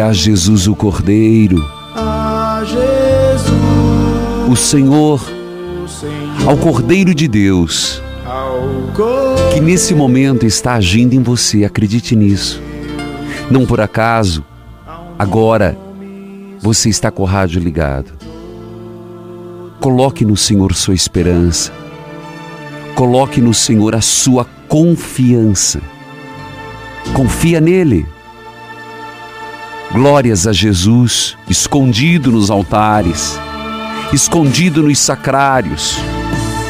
a Jesus o Cordeiro, a Jesus, o Senhor, ao Cordeiro de Deus, que nesse momento está agindo em você. Acredite nisso. Não por acaso, agora você está com o rádio ligado. Coloque no Senhor sua esperança. Coloque no Senhor a sua confiança. Confia nele. Glórias a Jesus, escondido nos altares, escondido nos sacrários,